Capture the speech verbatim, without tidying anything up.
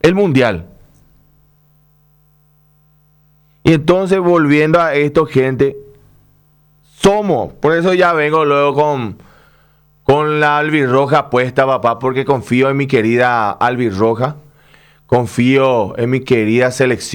el Mundial. Y entonces, volviendo a esto, gente, somos, por eso ya vengo luego con, con la albirroja puesta, papá, porque confío en mi querida albirroja, confío en mi querida selección.